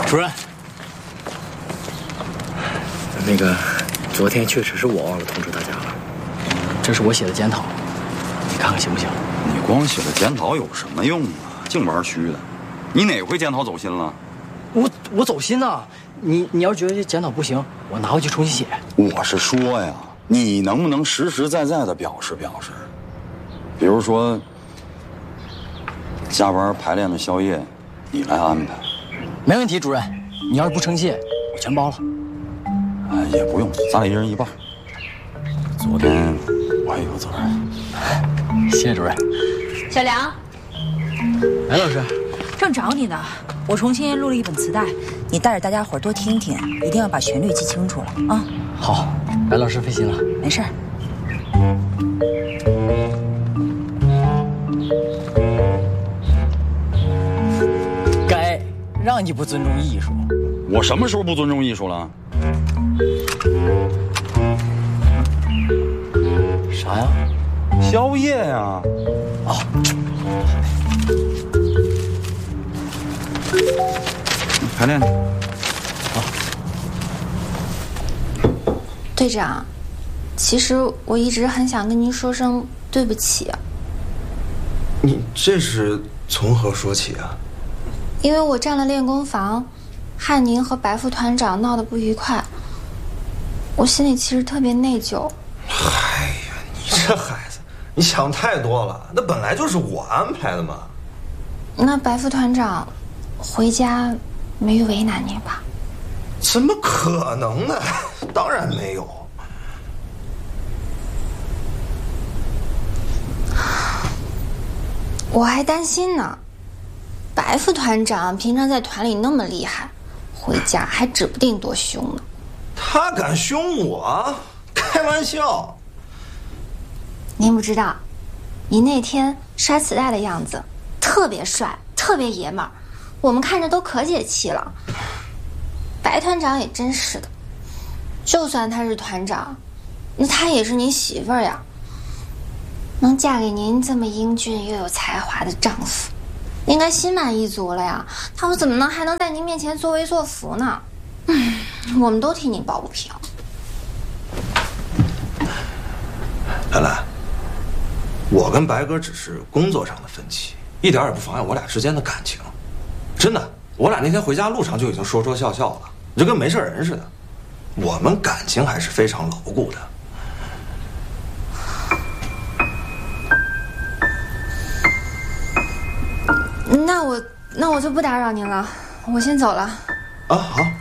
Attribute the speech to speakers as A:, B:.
A: 主任，那个，昨天确实是我忘了通知大家了。这是我写的检讨，你看看行不行？
B: 你光写个检讨有什么用啊？净玩虚的。你哪回检讨走心了？
A: 我走心呐！你要是觉得这检讨不行，我拿回去重新写。
B: 我是说呀，你能不能实实在在的表示表示？比如说，加班排练的宵夜，你来安排。
A: 没问题，主任。你要是不生气，我全包了。
B: 也不用，咱俩一人一半。昨天我也有责任。
A: 谢谢主任。
C: 小梁，
A: 来，老师，
C: 正找你呢。我重新录了一本磁带，你带着大家伙多听听，一定要把旋律记清楚了啊！
A: 好，白老师费心了。
C: 没事儿。
A: 该让你不尊重艺术。
B: 我什么时候不尊重艺术了？
A: 啥呀？
B: 宵夜呀！
A: 哦，
B: 排练去。
A: 好。
D: 队长，其实我一直很想跟您说声对不起。
E: 你这是从何说起啊？
D: 因为我占了练功房，害您和白副团长闹得不愉快，我心里其实特别内疚。
E: 哎呀，你这孩子，你想太多了，那本来就是我安排的嘛。
D: 那白副团长回家没为难您吧？
E: 怎么可能呢？当然没有。
D: 我还担心呢，白副团长平常在团里那么厉害，回家还指不定多凶呢。
E: 他敢凶我？开玩笑。
D: 您不知道，您那天摔磁带的样子特别帅，特别爷们儿，我们看着都可解气了。白团长也真是的，就算他是团长，那他也是您媳妇儿呀。能嫁给您这么英俊又有才华的丈夫，应该心满意足了呀。他怎么还能在您面前作威作福呢？我们都替您抱不平。
E: 兰兰，我跟白哥只是工作上的分歧，一点也不妨碍我俩之间的感情。真的，我俩那天回家路上就已经说说笑笑了，就跟没事人似的。我们感情还是非常牢固的。
D: 那我就不打扰您了，我先走了。
E: 啊，好。